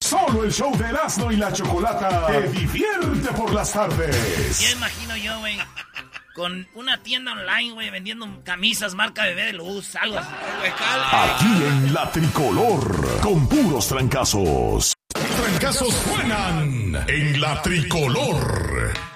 Solo el show de Erasmo y la Chocolata te divierte por las tardes. Ya imagino yo, güey, con una tienda online, güey, vendiendo camisas marca Bebé de Luz, algo así. Aquí en La Tricolor, con puros trancazos. Trancazos suenan en La Tricolor.